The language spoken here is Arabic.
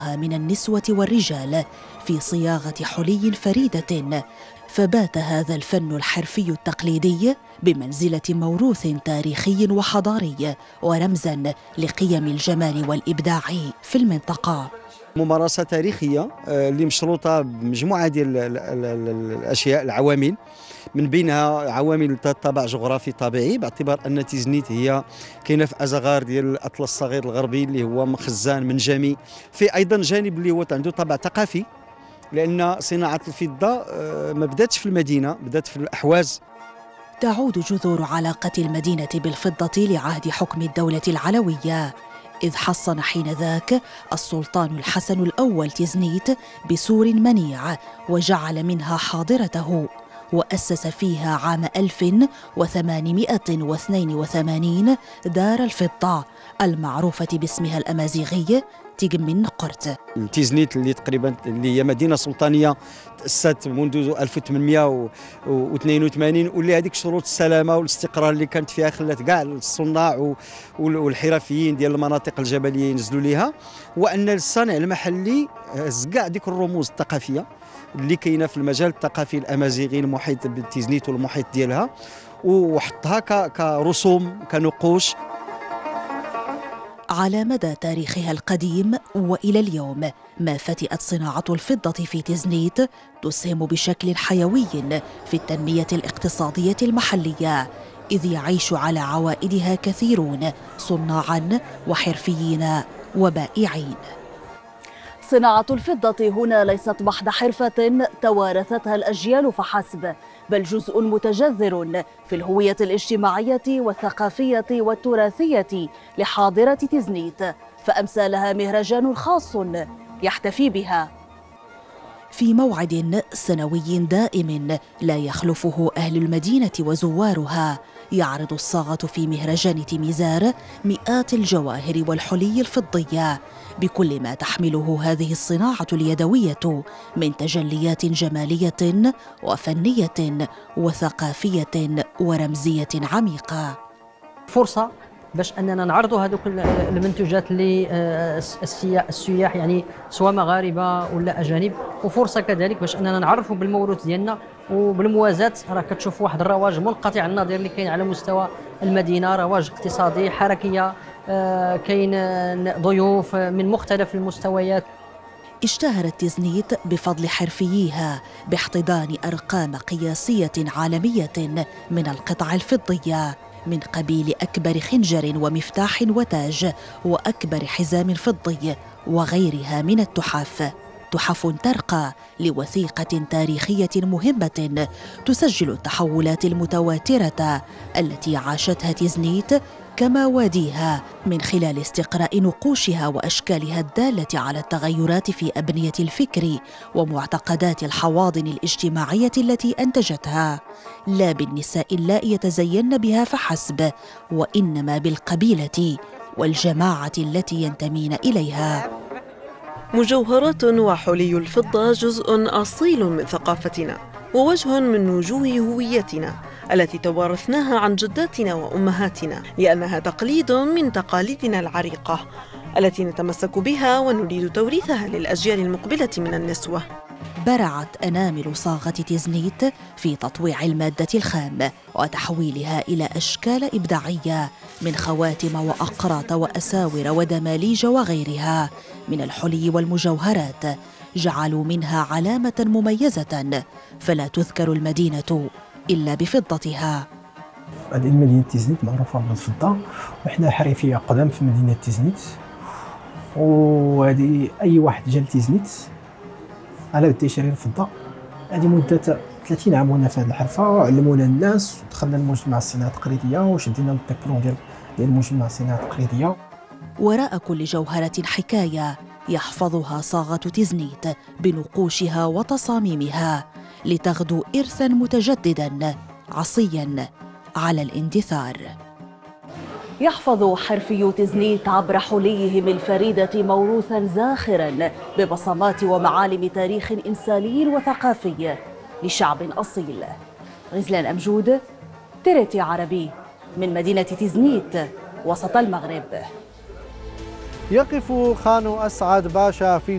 من النسوة والرجال في صياغة حلي فريدة، فبات هذا الفن الحرفي التقليدي بمنزلة موروث تاريخي وحضاري ورمزاً لقيم الجمال والإبداع في المنطقة. ممارسة تاريخية اللي مشروطة بمجموعة ديال الأشياء العوامل، من بينها عوامل طابع جغرافي طبيعي، باعتبار أن تيزنيت هي كاينة في أزغار ديال الأطلس الصغير الغربي اللي هو خزان منجمي. في أيضا جانب اللي هو عنده طابع ثقافي، لأن صناعة الفضة ما بداتش في المدينة، بدات في الأحواز. تعود جذور علاقة المدينة بالفضة لعهد حكم الدولة العلوية، إذ حصن حينذاك السلطان الحسن الأول تيزنيت بسور منيع وجعل منها حاضرته، وأسس فيها عام 1882 دار الفضة المعروفة باسمها الأمازيغي تيغمين قرت. تيزنيت اللي تقريبا اللي هي مدينه سلطانيه تاسست منذ 1882، واللي هذيك شروط السلامه والاستقرار اللي كانت فيها خلات كاع الصناع والحرفيين ديال المناطق الجبليه ينزلوا ليها، وان الصانع المحلي هز كاع ديك الرموز الثقافيه اللي كاينه في المجال الثقافي الامازيغي المحيط بتيزنيت والمحيط ديالها، وحطها كرسوم كنقوش. على مدى تاريخها القديم وإلى اليوم، ما فتئت صناعة الفضة في تيزنيت تسهم بشكل حيوي في التنمية الاقتصادية المحلية، إذ يعيش على عوائدها كثيرون صناعاً وحرفيين وبائعين. صناعة الفضة هنا ليست محض حرفة توارثتها الأجيال فحسب، بل جزء متجذر في الهوية الاجتماعية والثقافية والتراثية لحاضرة تيزنيت، فأمسى لها مهرجان خاص يحتفي بها في موعد سنوي دائم لا يخلفه أهل المدينة وزوارها. يعرض الصاغة في مهرجان تيميزار مئات الجواهر والحلي الفضية بكل ما تحمله هذه الصناعة اليدوية من تجليات جمالية وفنية وثقافية ورمزية عميقة. فرصة باش اننا نعرضوا هذوك المنتوجات للسياح، يعني سواء مغاربه ولا اجانب، وفرصه كذلك باش اننا نعرفوا بالموروث ديالنا وبالموازاه. راه كتشوف واحد الرواج منقطع النظير اللي كاين على مستوى المدينه، رواج اقتصادي حركيه، كاين ضيوف من مختلف المستويات. اشتهرت تيزنيت بفضل حرفييها باحتضان أرقام قياسية عالمية من القطع الفضية، من قبيل أكبر خنجر ومفتاح وتاج وأكبر حزام فضي وغيرها من التحف. تحف ترقى لوثيقة تاريخية مهمة تسجل التحولات المتواترة التي عاشتها تيزنيت كما واديها، من خلال استقراء نقوشها وأشكالها الدالة على التغيرات في أبنية الفكر ومعتقدات الحواضن الاجتماعية التي أنتجتها، لا بالنساء اللائي يتزين بها فحسب، وإنما بالقبيلة والجماعة التي ينتمين إليها. مجوهرات وحلي الفضة جزء أصيل من ثقافتنا ووجه من وجوه هويتنا التي توارثناها عن جداتنا وأمهاتنا، لأنها تقليد من تقاليدنا العريقة التي نتمسك بها ونريد توريثها للأجيال المقبلة من النسوة. برعت أنامل صاغة تيزنيت في تطويع المادة الخام وتحويلها إلى أشكال إبداعية، من خواتم وأقراط وأساور ودماليج وغيرها من الحلي والمجوهرات، جعلوا منها علامة مميزة فلا تذكر المدينة إلا بفضتها. هذه مدينة تيزنيت معروفة بالفضة، وإحنا حرفية قدام في مدينة تيزنيت، وهذه أي واحد جا لتيزنيت على بده يشري الفضة. هذه مدة 30 عام وانا في هذه الحرفة، وعلمونا الناس ودخلنا المجتمع الصناعة التقليدية وشدينا الدبلوم ديال المجتمع الصناعة التقليدية. وراء كل جوهرة حكاية يحفظها صاغة تيزنيت بنقوشها وتصاميمها لتغدو إرثاً متجدداً عصياً على الاندثار. يحفظ حرفي تيزنيت عبر حليهم الفريدة موروثاً زاخراً ببصمات ومعالم تاريخ إنساني وثقافي لشعب أصيل. غزلان أمجود، تريتي عربي، من مدينة تيزنيت وسط المغرب. يقف خانو أسعد باشا في